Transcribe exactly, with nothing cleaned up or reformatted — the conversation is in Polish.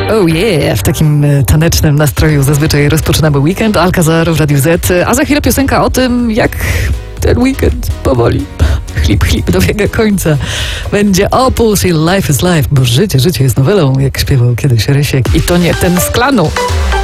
Oh yeah, w takim tanecznym nastroju zazwyczaj rozpoczynamy weekend. Alcazar w Radiu Z, a za chwilę piosenka o tym, jak ten weekend powoli chlip, chlip dobiega końca. Będzie Opus i Life is Life, bo życie, życie jest nowelą, jak śpiewał kiedyś Rysiek. I to nie ten z Klanu.